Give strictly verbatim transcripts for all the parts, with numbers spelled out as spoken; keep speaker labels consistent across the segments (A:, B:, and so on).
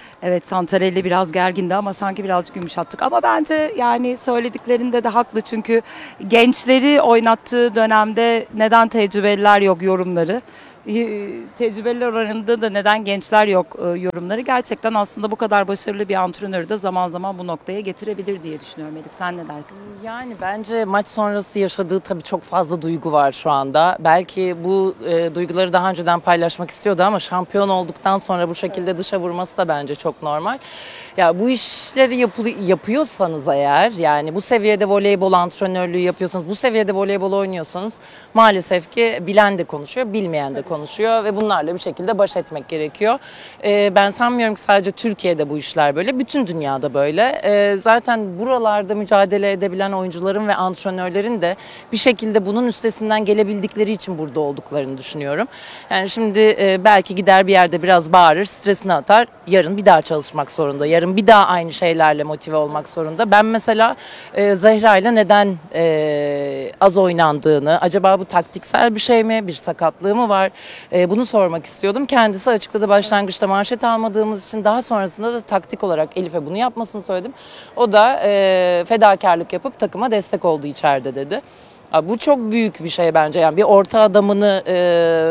A: Evet, Santarelli biraz gergindi ama sanki birazcık yumuşattık. Ama bence yani söylediklerinde de haklı çünkü gençleri oynattığı dönemde neden tecrübeliler yok yorumları e, tecrübeliler oranında da neden gençler yok e, yorumları gerçekten aslında bu kadar başarılı bir antrenörü de zaman zaman bu noktaya getirebilir diye düşünüyorum Elif. Sen ne dersin?
B: Yani bence maç sonrası yaşadığı tabii çok fazla duygu var şu anda. Belki bu e, duyguları daha önceden paylaşmak istiyordu ama şampiyon olduktan sonra bu şekilde dışa vurması da bence çok normal. Ya bu işleri yapı, yapıyorsanız eğer, yani bu seviyede voleybol antrenörlüğü yapıyorsanız, bu seviyede voleybol oynuyorsanız maalesef ki bilen de konuşuyor, bilmeyen de konuşuyor ve bunlarla bir şekilde baş etmek gerekiyor. Ee, ben sanmıyorum ki sadece Türkiye'de bu işler böyle, bütün dünyada böyle. Ee, zaten buralarda mücadele edebilen oyuncuların ve antrenörlerin de bir şekilde bunun üstesinden gelebildikleri için burada olduklarını düşünüyorum. Yani şimdi e, belki gider bir yerde biraz bağırır, stresini atar, yarın bir daha çalışmak zorunda, yarın bir daha aynı şeylerle motive olmak zorunda. Ben mesela e, Zehra ile neden e, az oynandığını, acaba bu taktiksel bir şey mi, bir sakatlığı mı var, e, bunu sormak istiyordum. Kendisi açıkladı, başlangıçta manşet almadığımız için, daha sonrasında da taktik olarak Elif'e bunu yapmasını söyledim. O da e, fedakarlık yapıp takıma destek oldu içeride dedi. Ya, bu çok büyük bir şey bence, yani bir orta adamını e,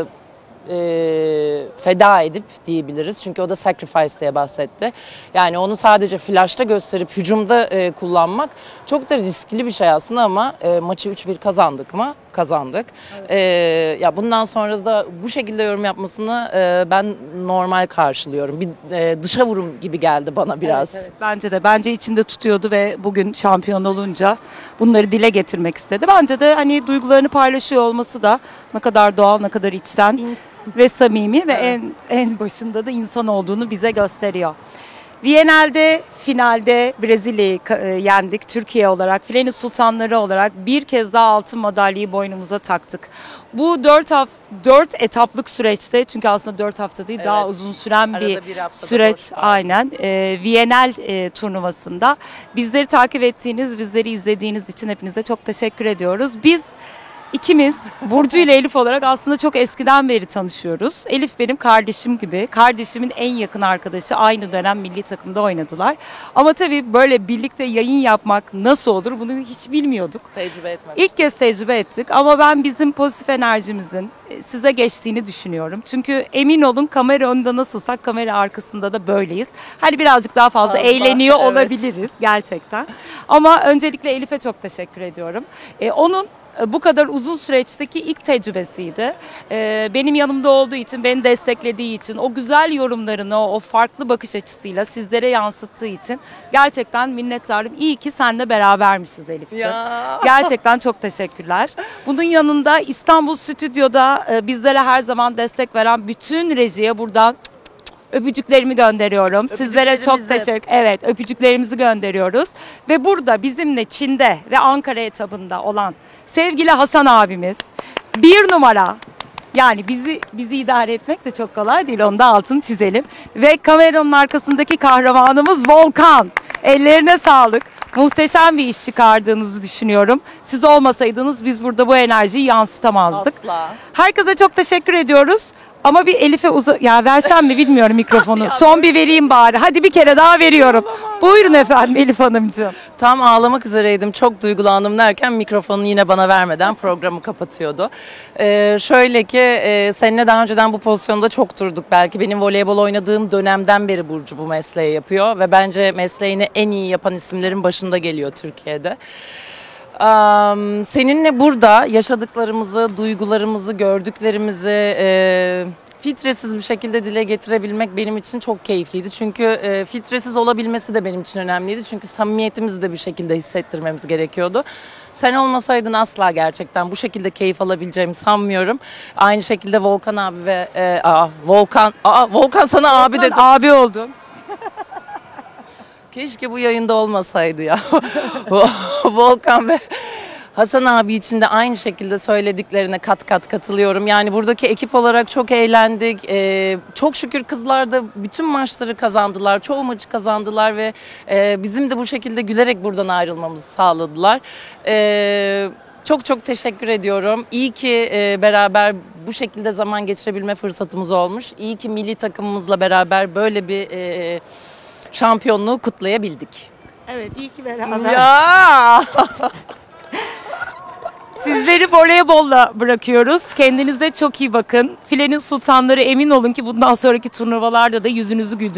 B: e, feda edip diyebiliriz. Çünkü o da sacrifice diye bahsetti. Yani onu sadece flash'ta gösterip hücumda e, kullanmak çok da riskli bir şey aslında ama e, maçı üç bir kazandık mı? Kazandık. Evet. E, ya bundan sonra da bu şekilde yorum yapmasını e, ben normal karşılıyorum. Bir e, dışa vurum gibi geldi bana biraz.
A: Evet, evet. Bence de. Bence içinde tutuyordu ve bugün şampiyon olunca bunları dile getirmek istedi. Bence de hani duygularını paylaşıyor olması da ne kadar doğal, ne kadar içten İns- ve samimi ve evet. en en başında da insan olduğunu bize gösteriyor. Viyana'da finalde Brezilya'yı e, yendik Türkiye olarak, filenin sultanları olarak bir kez daha altın madalyayı boynumuza taktık. Bu dört haf dört etaplık süreçte, çünkü aslında dört hafta değil, evet, daha uzun süren bir, bir süreç, aynen e, Viyana'l e, turnuvasında bizleri takip ettiğiniz, bizleri izlediğiniz için hepinize çok teşekkür ediyoruz. Biz İkimiz Burcu ile Elif olarak aslında çok eskiden beri tanışıyoruz. Elif benim kardeşim gibi. Kardeşimin en yakın arkadaşı, aynı dönem milli takımda oynadılar. Ama tabii böyle birlikte yayın yapmak nasıl olur bunu hiç bilmiyorduk.
B: Tecrübe etmemiştik.
A: İlk kez tecrübe ettik ama ben bizim pozitif enerjimizin size geçtiğini düşünüyorum. Çünkü emin olun, kamera önünde nasılsak kamera arkasında da böyleyiz. Hani birazcık daha fazla Allah, eğleniyor evet. olabiliriz gerçekten. Ama öncelikle Elif'e çok teşekkür ediyorum. Ee, onun bu kadar uzun süreçteki ilk tecrübesiydi. Ee, benim yanımda olduğu için, beni desteklediği için, o güzel yorumlarını, o farklı bakış açısıyla sizlere yansıttığı için gerçekten minnettarım. İyi ki seninle berabermişiz Elif'ciğim. Gerçekten çok teşekkürler. Bunun yanında İstanbul Stüdyo'da e, bizlere her zaman destek veren bütün rejiye buradan öpücüklerimi gönderiyorum. Sizlere çok teşekkür. Evet, öpücüklerimizi gönderiyoruz. Ve burada bizimle Çin'de ve Ankara etabında olan sevgili Hasan abimiz bir numara. Yani bizi bizi idare etmek de çok kolay değil. Onu da altını çizelim. Ve kameranın arkasındaki kahramanımız Volkan. Ellerine sağlık. Muhteşem bir iş çıkardığınızı düşünüyorum. Siz olmasaydınız biz burada bu enerjiyi yansıtamazdık. Asla. Herkese çok teşekkür ediyoruz. Ama bir Elif'e uza... Ya versem mi bilmiyorum mikrofonu. Son bir vereyim bari. Hadi bir kere daha veriyorum. Buyurun efendim Elif Hanımcığım.
B: Tam ağlamak üzereydim. Çok duygulandım derken mikrofonu yine bana vermeden programı kapatıyordu. Ee, şöyle ki e, seninle daha önceden bu pozisyonda çok durduk. Belki benim voleybol oynadığım dönemden beri Burcu bu mesleği yapıyor. Ve bence mesleğini en iyi yapan isimlerin başında geliyor Türkiye'de. Um, seninle burada yaşadıklarımızı, duygularımızı, gördüklerimizi e, filtresiz bir şekilde dile getirebilmek benim için çok keyifliydi. Çünkü e, filtresiz olabilmesi de benim için önemliydi. Çünkü samimiyetimizi de bir şekilde hissettirmemiz gerekiyordu. Sen olmasaydın asla gerçekten bu şekilde keyif alabileceğimi sanmıyorum. Aynı şekilde Volkan abi ve e, aa, Volkan, aa, Volkan sana Volkan abi dedi.
A: Abi oldum.
B: Keşke bu yayında olmasaydı ya. Volkan ve Hasan abi için de aynı şekilde söylediklerine kat kat katılıyorum. Yani buradaki ekip olarak çok eğlendik. Ee, çok şükür kızlar da bütün maçları kazandılar. Çoğu maçı kazandılar ve e, bizim de bu şekilde gülerek buradan ayrılmamızı sağladılar. Ee, Çok çok teşekkür ediyorum. İyi ki e, beraber bu şekilde zaman geçirebilme fırsatımız olmuş. İyi ki milli takımımızla beraber böyle bir e, şampiyonluğu kutlayabildik.
A: Evet, iyi ki beraber.
B: Ya.
A: Sizleri voleybolla bırakıyoruz. Kendinize çok iyi bakın. Filenin sultanları, emin olun ki bundan sonraki turnuvalarda da yüzünüzü güldüreceksiniz.